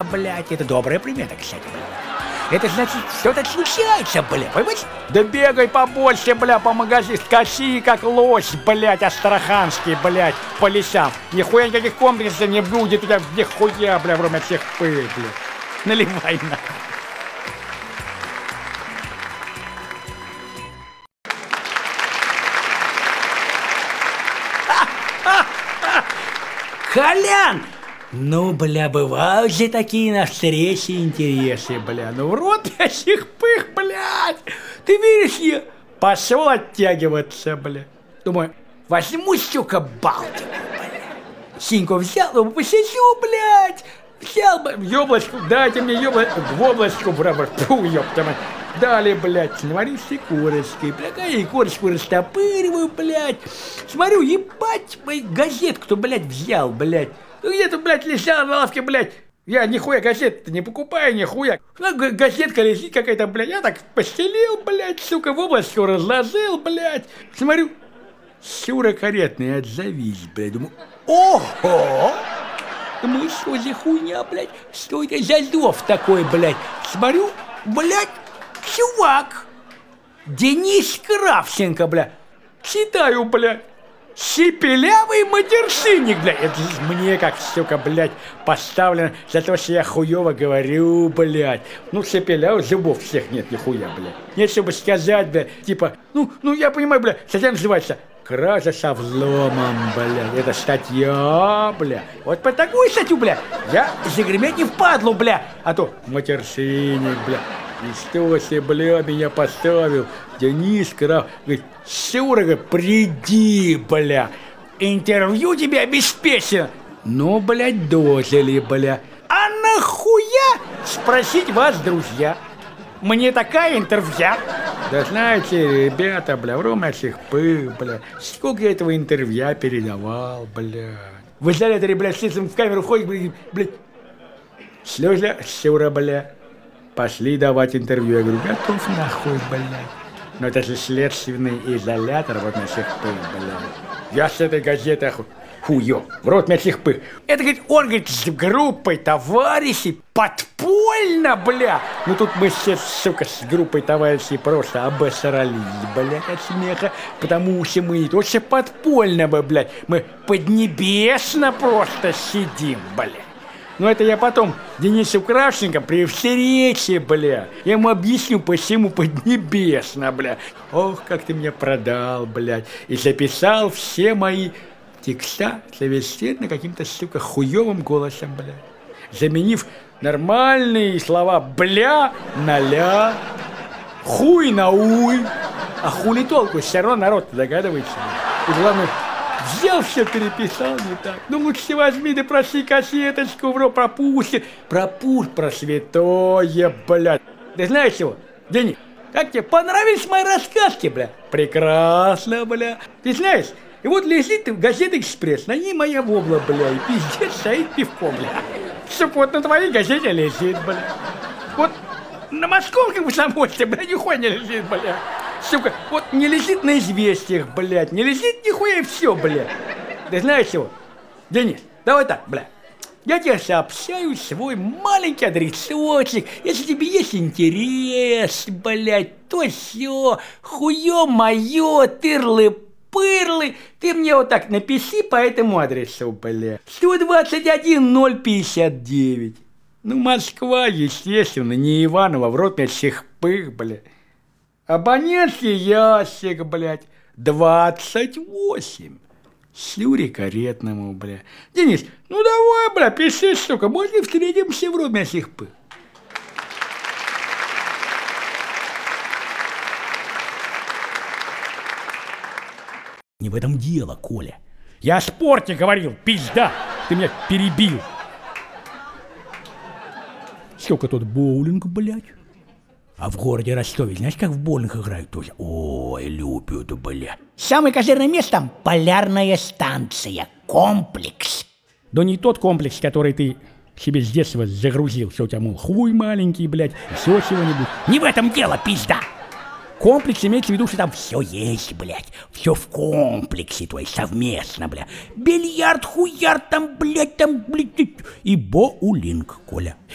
блядь, это добрая примета, кстати, блядь. Это значит, что-то случается, блядь, понимаете? Да бегай побольше, бля, по магазину, скачи, как лось, блядь, астраханский, блядь, по лесам. Нихуя никаких комплексов не будет, у тебя нихуя, бля, время всех блядь. Наливай на. Колян! Ну, бля, бывают же такие на встрече интересы, бля. Ну, в рот ящих пых, блядь. Ты веришь, я пошел оттягиваться, бля. Думаю, возьму, сука, Балтику, бля. Синьку взял, посижу, блядь. Взял, ёблочку, дайте мне ёблочку, в облачку, браво, фу, ёпта мать. Дали, блядь, наварился корочкой, бля, и корочку растопыриваю, блядь. Смотрю, ебать, газетку-то, блядь, взял, блядь. Ну где-то, блядь, лежала на лавке, блядь. Я нихуя газет-то не покупаю, нихуя. Ну, газетка лежит какая-то, блядь. Я так постелил, блядь, сука, в облачку разложил, блядь. Смотрю, Сюра каретные отзовись, блядь. Думаю, ого! Думаю, что за хуйня, блядь? Что это за зов такой, блядь? Смотрю, блядь, чувак. Денис Кравченко, блядь. Читаю, блядь. Шепелявый матершинник, блядь. Это мне, как, сука, блядь, поставлено за то, что я хуёво говорю, блядь. Ну, шепелявый, зубов всех нет, нихуя, блядь. Нет, чтобы сказать, блядь, типа, ну, я понимаю, блядь, статья называется «Кража со взломом», блядь. Это статья, блядь. Вот по такой статью, блядь, я загреметь не впадлу, блядь. А то матершинник, блядь. И что себе, бля, меня поставил Денис Крав. Говорит, Сюра, говорит, приди, бля. Интервью тебе обеспечено. Ну, блядь, дожили, бля. А нахуя спросить вас, друзья? Мне такая интервью. Да знаете, ребята, бля, в ромашек пых, бля. Сколько я этого интервью передавал, бля. В изоляторе, бля, в камеру ходит, блядь. Слеза, Сюра, бля. Пошли давать интервью. Я говорю, готов нахуй, блядь. Но это же следственный изолятор, вот на всех пых, блядь. Я с этой газетой хуё, в рот на всех пых. Это, говорит, он, говорит, с группой товарищей подпольно, бля. Ну тут мы все, сука, с группой товарищей просто обосрались, блядь, от смеха. Потому что мы не то что подпольно, блядь, мы поднебесно просто сидим, блядь. Но это я потом Денису Кравченко при встрече, бля. Я ему объясню, почему поднебесно, бля. Ох, как ты меня продал, блядь. И записал все мои текста совершенно каким-то, сука, хуёвым голосом, бля. Заменив нормальные слова «бля» на «ля», «хуй» на «уй». А хули толку, все равно народ догадывается. И главное, взял все, переписал не так. Ну лучше возьми, да проси кассеточку, пропусти. Пропусти про святое, блядь. Ты знаешь чего, Денис, как тебе понравились мои рассказки, бля? Прекрасно, бля. Ты знаешь, и вот лежит газета «Экспресс», на ней моя вобла, бля, и пиздец стоит пивко, бля. Чтоб вот на твоей газете лежит, бля. Вот на московском комсомольстве, бля, нихуя не лежит, бля. Сука, вот не лежит на известиях, блядь, не лежит нихуя и все, блядь. Ты знаешь чего? Денис, давай так, блядь. Я тебе сообщаю свой маленький адресочек. Если тебе есть интерес, блядь, то все, хуё моё, тырлы-пырлы, ты мне вот так напиши по этому адресу, блядь. 121 059. Ну, Москва, естественно, не Иваново, в рот на всех пых, блядь. Абонентский ящик, блядь, 28. Сюре каретному, бля. Денис, ну давай, бля, пиши, сука, можно встретимся в роме сих пых. Не в этом дело, Коля. Я о спорте говорил, пизда. Ты меня перебил. Сколько тут боулинг, блядь? А в городе Ростове, знаешь, как в боулинг играют тоже? Ой, любят, бля. Самое козырное место там полярная станция, комплекс. Да не тот комплекс, который ты себе с детства загрузил, что у тебя, мол, хуй маленький, блядь, все чего-нибудь. Не в этом дело, пизда. Комплекс имеется в виду, что там все есть, блядь. Все в комплексе, то есть совместно, бля. Бильярд, хуярд, там, блядь, и боулинг, Коля.